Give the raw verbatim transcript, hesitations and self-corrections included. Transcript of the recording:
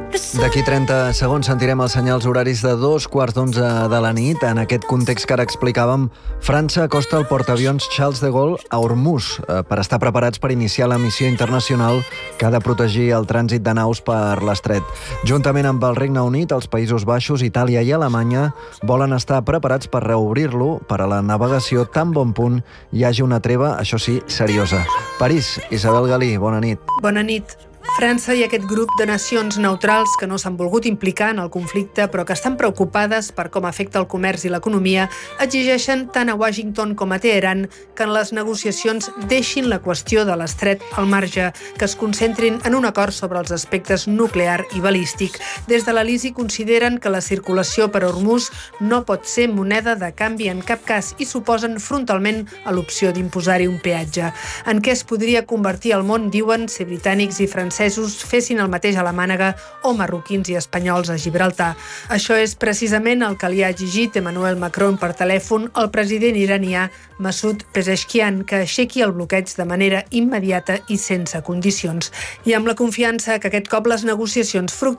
D'aquí trenta segons sentirem els senyals horaris de dos quarts d'onze de la nit. En aquest context que ara explicàvem, França acosta el portaavions Charles de Gaulle a Hormuz eh, per estar preparats per iniciar la missió internacional que ha de protegir el trànsit de naus per l'estret. Juntament amb el Regne Unit, els Països Baixos, Itàlia i Alemanya volen estar preparats per reobrir-lo per a la navegació tan bon punt hi hagi una treva, això sí, seriosa. París, Isabel Galí, bona nit. Bona nit. França i aquest grup de nacions neutrals que no s'han volgut implicar en el conflicte però que estan preocupades per com afecta el comerç i l'economia exigeixen tant a Washington com a Teheran que en les negociacions deixin la qüestió de l'estret al marge, que es concentrin en un acord sobre els aspectes nuclear i balístic. Des de l'Elisi consideren que la circulació per Hormuz no pot ser moneda de canvi en cap cas i s'oposen frontalment a l'opció d'imposar-hi un peatge. En què es podria convertir el món, diuen, si britànics i francesos fessin el mateix a la Mànega o marroquins i espanyols a Gibraltar. Això és precisament el que li ha exigit Emmanuel Macron per telèfon al president iranià Masoud Pezeshkian, que aixequi el bloqueig de manera immediata i sense condicions. I amb la confiança que aquest cop les negociacions fructificaran